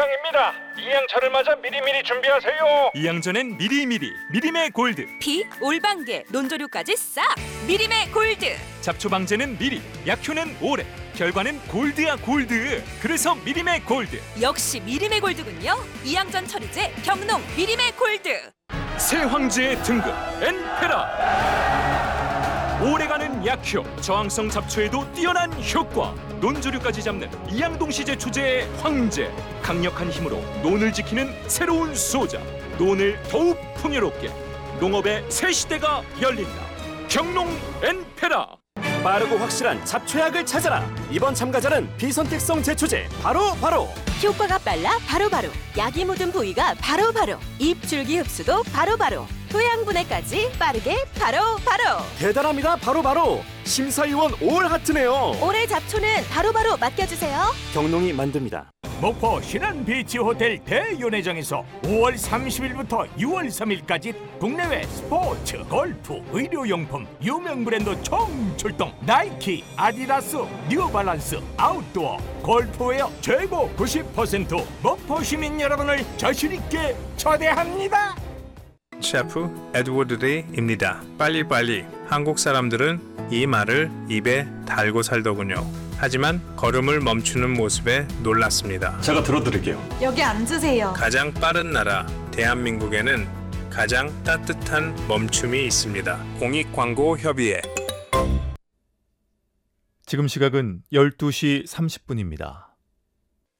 입장입니다. 이양철을 맞아 미리미리 준비하세요. 이양전엔 미리미리 미리메 골드, 피, 올방개, 논조류까지 싹 미리메 골드. 잡초 방제는 미리, 약효는 오래, 결과는 골드야 골드. 그래서 미리메 골드. 역시 미리메 골드군요. 이양전 처리제 경농 미리메 골드. 새 황제의 등급 엔페라. 오래가는 약효, 저항성 잡초에도 뛰어난 효과, 논조류까지 잡는 이양동시제 초제의 황제. 강력한 힘으로 논을 지키는 새로운 수호자, 논을 더욱 풍요롭게. 농업의 새 시대가 열린다. 경농 엔페라. 빠르고 확실한 잡초약을 찾아라. 이번 참가자는 비선택성 제초제 바로 효과가 빨라 바로바로. 약이 묻은 부위가 바로바로. 잎 줄기 흡수도 바로바로. 토양 분해까지 빠르게 바로바로. 대단합니다. 바로 심사위원 올 하트네요. 올해 잡초는 바로바로 맡겨주세요. 경농이 만듭니다. 목포 신한비치 호텔 대연회장에서 5월 30일부터 6월 3일까지 국내외 스포츠, 골프, 의료용품, 유명 브랜드 총출동. 나이키, 아디다스, 뉴발란스, 아웃도어, 골프웨어 최고 90% 목포 시민 여러분을 자신있게 초대합니다. 셰프 에드워드 데이입니다. 빨리빨리. 한국 사람들은 이 말을 입에 달고 살더군요. 하지만 걸음을 멈추는 모습에 놀랐습니다. 제가 들어드릴게요. 여기 앉으세요. 가장 빠른 나라 대한민국에는 가장 따뜻한 멈춤이 있습니다. 공익광고협의회. 지금 시각은 12시 30분입니다.